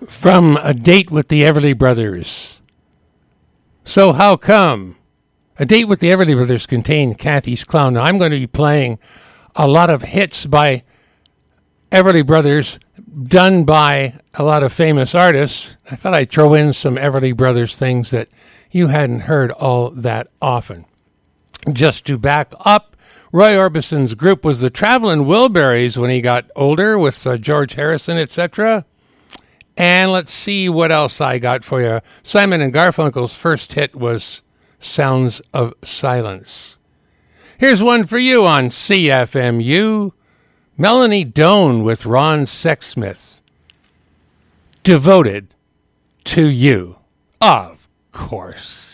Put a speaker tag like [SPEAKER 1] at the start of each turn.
[SPEAKER 1] From A Date with the Everly Brothers. So how come? A Date with the Everly Brothers contained Kathy's Clown. Now I'm going to be playing a lot of hits by Everly Brothers done by a lot of famous artists. I thought I'd throw in some Everly Brothers things that you hadn't heard all that often. Just to back up, Roy Orbison's group was the Travelin' Wilburys when he got older with George Harrison, etc. And let's see what else I got for you. Simon and Garfunkel's first hit was Sounds of Silence. Here's one for you on CFMU. Melanie Doan with Ron Sexsmith. Devoted to You. Of course.